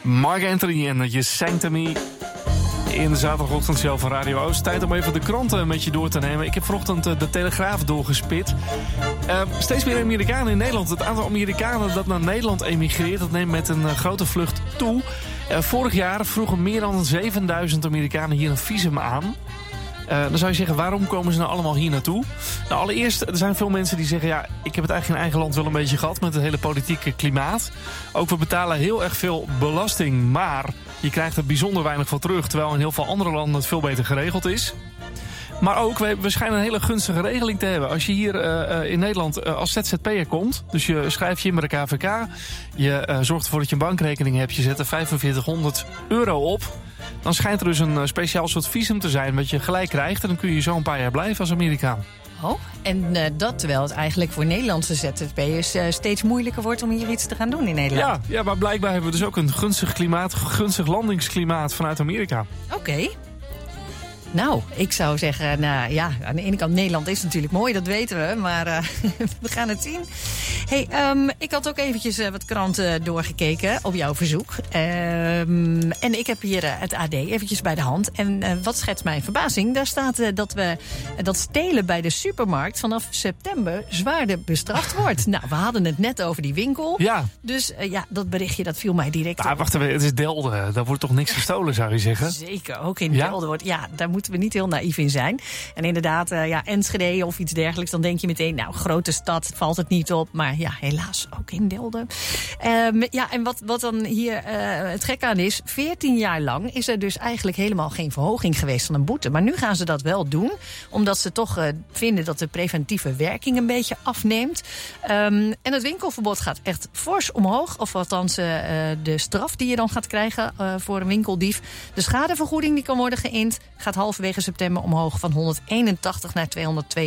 Mark Anthony en Je Sang To Me in de zaterdagochtendshow van Radio Oost. Tijd om even de kranten met je door te nemen. Ik heb vanochtend de Telegraaf doorgespit. Steeds meer Amerikanen in Nederland. Het aantal Amerikanen dat naar Nederland emigreert, dat neemt met een grote vlucht toe. Vorig jaar vroegen meer dan 7000 Amerikanen hier een visum aan. Dan zou je zeggen, waarom komen ze nou allemaal hier naartoe? Nou, allereerst, er zijn veel mensen die zeggen, ja, ik heb het eigenlijk in eigen land wel een beetje gehad met het hele politieke klimaat. Ook we betalen heel erg veel belasting, maar je krijgt er bijzonder weinig voor terug, terwijl in heel veel andere landen het veel beter geregeld is. Maar ook, we schijnen een hele gunstige regeling te hebben. Als je hier in Nederland als ZZP'er komt, dus je schrijft je in bij de KVK, je zorgt ervoor dat je een bankrekening hebt, je zet er €4500 op, dan schijnt er dus een speciaal soort visum te zijn wat je gelijk krijgt. En dan kun je zo een paar jaar blijven als Amerikaan. Oh, en dat terwijl het eigenlijk voor Nederlandse ZZP'ers steeds moeilijker wordt om hier iets te gaan doen in Nederland. Ja, maar blijkbaar hebben we dus ook een gunstig landingsklimaat vanuit Amerika. Oké. Nou, ik zou zeggen, nou ja, aan de ene kant Nederland is natuurlijk mooi, dat weten we, maar we gaan het zien. Hey, ik had ook eventjes wat kranten doorgekeken op jouw verzoek. En ik heb hier het AD eventjes bij de hand. En wat schetst mijn verbazing? Daar staat dat stelen bij de supermarkt vanaf september zwaarder bestraft wordt. Nou, we hadden het net over die winkel. Ja. Dus dat berichtje, dat viel mij direct op. Wacht even, het is Delden. Daar wordt toch niks gestolen, zou je zeggen? Zeker, ook in Delden wordt. Ja, daar moeten we niet heel naïef in zijn. En inderdaad, Enschede of iets dergelijks, dan denk je meteen, nou, grote stad valt het niet op. Maar ja, helaas ook in Delden. En wat dan hier het gek aan is, 14 jaar lang is er dus eigenlijk helemaal geen verhoging geweest van een boete. Maar nu gaan ze dat wel doen, omdat ze toch vinden dat de preventieve werking een beetje afneemt. En het winkelverbod gaat echt fors omhoog. Of althans, de straf die je dan gaat krijgen voor een winkeldief. De schadevergoeding die kan worden geïnd, gaat halverwege september omhoog van €181 naar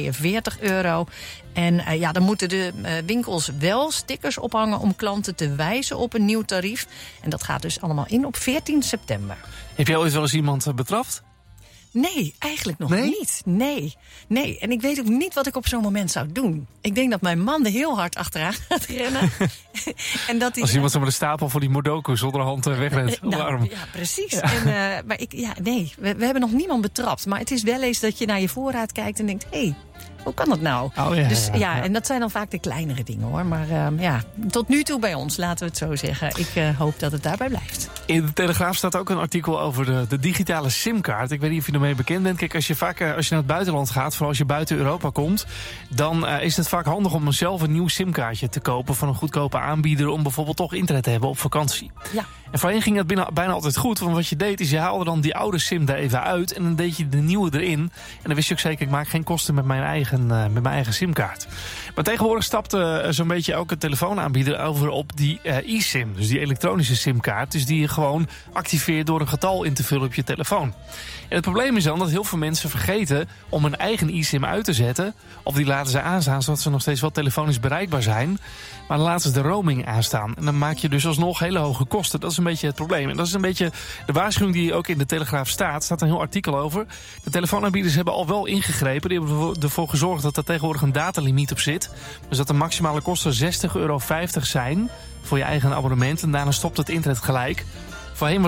€242. En dan moeten de winkels wel stickers ophangen om klanten te wijzen op een nieuw tarief. En dat gaat dus allemaal in op 14 september. Heb jij ooit wel eens iemand betraft? Nee, eigenlijk nog niet. Nee. En ik weet ook niet wat ik op zo'n moment zou doen. Ik denk dat mijn man er heel hard achteraan gaat rennen. En dat als iemand zo met een stapel voor die Modoko zonder hand wegrent. Ja, precies. Ja. Maar we hebben nog niemand betrapt. Maar het is wel eens dat je naar je voorraad kijkt en denkt, hé, hoe kan dat nou? Dus en dat zijn dan vaak de kleinere dingen, hoor. Maar tot nu toe bij ons, laten we het zo zeggen. Ik hoop dat het daarbij blijft. In de Telegraaf staat ook een artikel over de digitale simkaart. Ik weet niet of je ermee bekend bent. Kijk, als je naar het buitenland gaat, vooral als je buiten Europa komt, dan is het vaak handig om zelf een nieuw simkaartje te kopen van een goedkope aanbieder om bijvoorbeeld toch internet te hebben op vakantie. Ja. En voorheen ging het bijna altijd goed, want wat je deed is je haalde dan die oude sim er even uit en dan deed je de nieuwe erin. En dan wist je ook zeker, ik maak geen kosten met mijn eigen simkaart. Maar tegenwoordig stapte zo'n beetje elke telefoonaanbieder over op die eSIM, dus die elektronische simkaart, dus die je gewoon activeert door een getal in te vullen op je telefoon. En het probleem is dan dat heel veel mensen vergeten om een eigen eSIM uit te zetten, of die laten ze aanstaan zodat ze nog steeds wel telefonisch bereikbaar zijn, maar dan laten ze de roaming aanstaan. En dan maak je dus alsnog hele hoge kosten. Dat is een beetje het probleem. En dat is een beetje de waarschuwing die ook in de Telegraaf staat. Er staat een heel artikel over. De telefoonaanbieders hebben al wel ingegrepen. Die hebben ervoor gezorgd dat er tegenwoordig een datalimiet op zit. Dus dat de maximale kosten €60,50 zijn voor je eigen abonnement. En daarna stopt het internet gelijk. Voorheen was